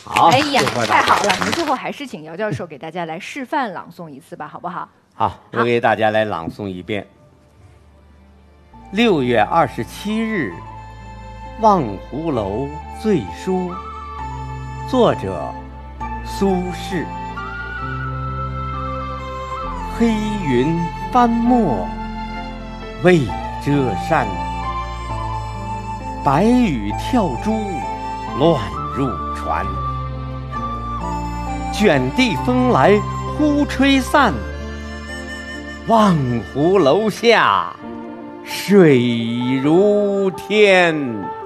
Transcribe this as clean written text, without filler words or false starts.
好， 哎呀，太好了！我们最后还是请姚教授给大家来示范朗诵一次吧，好不好？ 好，我给大家来朗诵一遍。6月27日，《望湖楼醉书》，作者苏轼。黑云翻墨未遮山，白雨跳珠乱入船。卷地风来忽吹散，望湖楼下水如天。